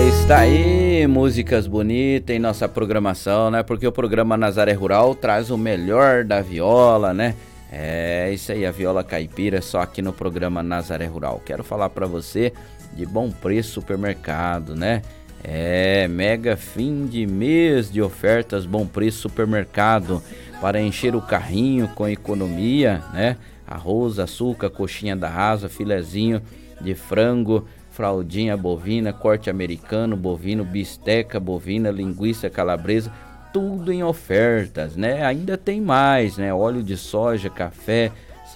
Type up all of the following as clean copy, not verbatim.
Está aí, músicas bonitas em nossa programação, né? Porque o programa Nazaré Rural traz o melhor da viola, né? É isso aí, a viola caipira só aqui no programa Nazaré Rural. Quero falar para você de Bom Preço Supermercado, né? Mega fim de mês de ofertas Bom Preço Supermercado para encher o carrinho com economia, né? Arroz, açúcar, coxinha da asa, filezinho de frango, fraldinha bovina, corte americano, bovino, bisteca bovina, linguiça calabresa, tudo em ofertas, né? Ainda tem mais, né? Óleo de soja, café,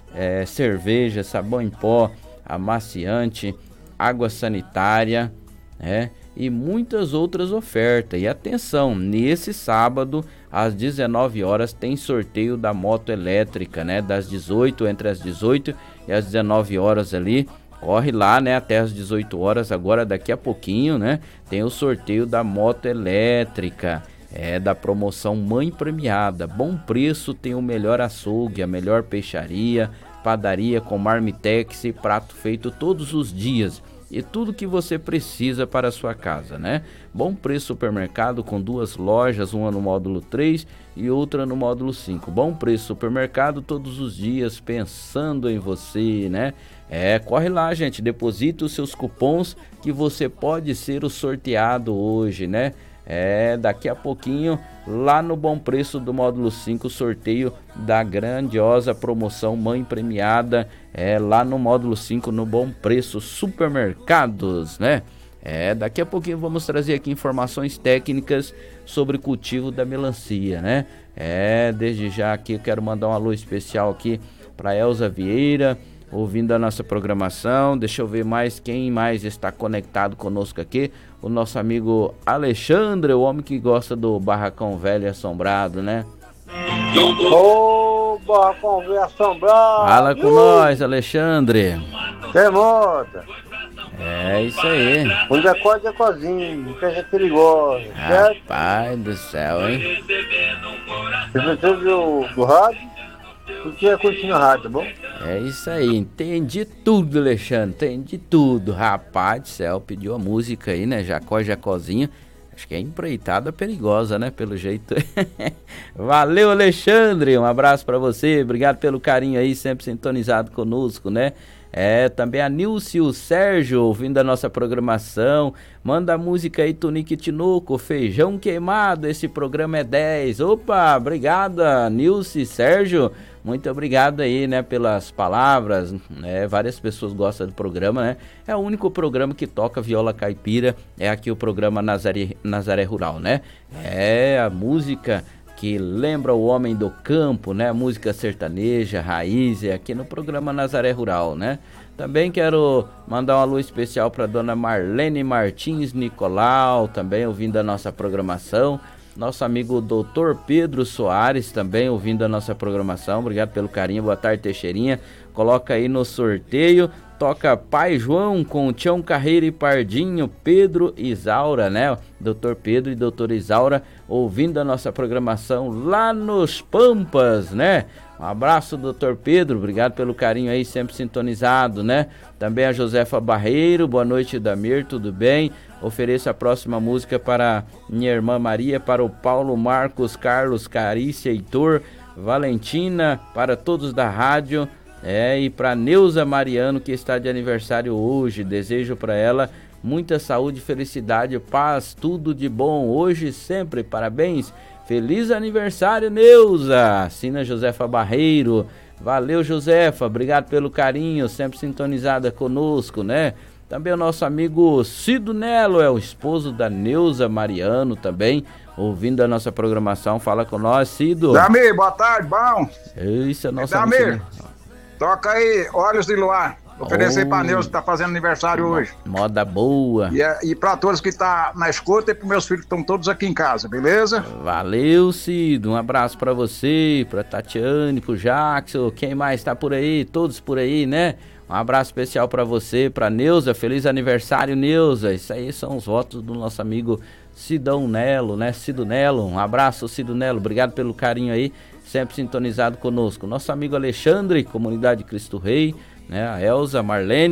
cerveja, sabão em pó, amaciante, água sanitária, né? E muitas outras ofertas. E atenção, nesse sábado, às 19 horas, tem sorteio da moto elétrica, né? Entre as 18 e as 19 horas ali. Corre lá, né, até as 18 horas, agora daqui a pouquinho, né, tem o sorteio da moto elétrica, da promoção Mãe Premiada. Bom Preço tem o melhor açougue, a melhor peixaria, padaria com marmitex e prato feito todos os dias. E tudo que você precisa para a sua casa, né? Bom Preço Supermercado com 2 lojas, uma no módulo 3 e outra no módulo 5. Bom Preço Supermercado todos os dias pensando em você, né? Corre lá, gente, deposita os seus cupons que você pode ser o sorteado hoje, né? Daqui a pouquinho, lá no Bom Preço do módulo 5, sorteio da grandiosa promoção Mãe Premiada, lá no módulo 5, no Bom Preço Supermercados, né? Daqui a pouquinho vamos trazer aqui informações técnicas sobre o cultivo da melancia, né? Desde já aqui eu quero mandar um alô especial aqui para Elza Vieira, ouvindo a nossa programação. Deixa eu ver quem mais está conectado conosco aqui. O nosso amigo Alexandre, o homem que gosta do Barracão Velho Assombrado, né? Ô, Barracão Velho Assombrado! Fala com nós, Alexandre. Demota! Isso aí. Quando acorda cozinha, que é perigosa, certo? Rapaz do céu, hein? Você precisa do rádio? Porque é curtindo a rádio, tá bom? É isso aí, entendi tudo, Alexandre, entendi tudo. Rapaz do céu, pediu a música aí, né? Jacozinho. Acho que é empreitada perigosa, né? Pelo jeito. Valeu, Alexandre, um abraço pra você, obrigado pelo carinho aí, sempre sintonizado conosco, né? Também a Nilce e o Sérgio ouvindo a nossa programação. Manda a música aí, Tunique Tinoco, Feijão Queimado, esse programa é 10. Opa, obrigada, Nilce e Sérgio. Muito obrigado aí, né, pelas palavras, né? Várias pessoas gostam do programa, né? É o único programa que toca viola caipira, aqui o programa Nazaré Rural, né? A música que lembra o homem do campo, né? Música sertaneja, raiz, aqui no programa Nazaré Rural, né? Também quero mandar um alô especial para dona Marlene Martins Nicolau, também ouvindo a nossa programação. Nosso amigo Dr. Pedro Soares também ouvindo a nossa programação. Obrigado pelo carinho, boa tarde, Teixeirinha. Coloca aí no sorteio, toca Pai João com Tião Carreira e Pardinho, Pedro e Isaura, né? Dr. Pedro e doutora Isaura ouvindo a nossa programação lá nos Pampas, né? Um abraço, doutor Pedro, obrigado pelo carinho aí, sempre sintonizado, né? Também a Josefa Barreiro, boa noite, Damir, tudo bem? Ofereço a próxima música para minha irmã Maria, para o Paulo, Marcos, Carlos, Carícia, Heitor, Valentina, para todos da rádio, e para Neuza Mariano, que está de aniversário hoje. Desejo para ela muita saúde, felicidade, paz, tudo de bom, hoje e sempre, parabéns. Feliz aniversário, Neuza! Assina Josefa Barreiro. Valeu, Josefa. Obrigado pelo carinho, sempre sintonizada conosco, né? Também o nosso amigo Cido Nelo, é o esposo da Neuza Mariano também, ouvindo a nossa programação. Fala com nós, Cido. Damir, boa tarde, bom? Isso, é nosso Damir, toca aí Olhos de Luar. Oferecer pra Neuza, que tá fazendo aniversário hoje. Moda boa. E pra todos que tá na escuta e pros meus filhos que estão todos aqui em casa, beleza? Valeu, Cido. Um abraço pra você, pra Tatiane, pro Jackson. Quem mais tá por aí? Todos por aí, né? Um abraço especial pra você, pra Neuza. Feliz aniversário, Neuza. Isso aí são os votos do nosso amigo Cidão Nelo, né? Cido Nelo. Um abraço, Cido Nelo. Obrigado pelo carinho aí, sempre sintonizado conosco. Nosso amigo Alexandre, Comunidade Cristo Rei, né? A Elza, Marlene,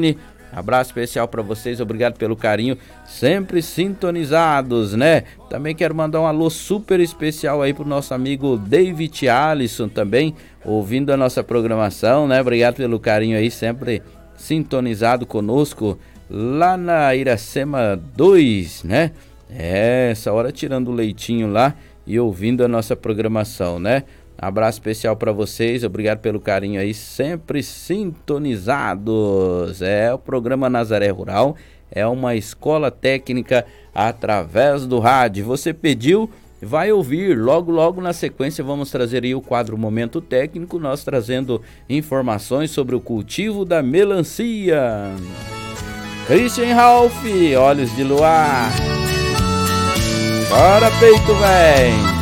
Abraço especial para vocês, obrigado pelo carinho, sempre sintonizados, né? Também quero mandar um alô super especial aí pro nosso amigo David Alisson também, ouvindo a nossa programação, né? Obrigado pelo carinho aí, sempre sintonizado conosco lá na Iracema 2, né? Essa hora tirando o leitinho lá e ouvindo a nossa programação, né? Abraço especial para vocês, obrigado pelo carinho aí, sempre sintonizados. O programa Nazaré Rural é uma escola técnica através do rádio. Você pediu, vai ouvir. Logo, logo na sequência vamos trazer aí o quadro Momento Técnico, nós trazendo informações sobre o cultivo da melancia. Christian Ralph, Olhos de Luar. Bora, peito, véi!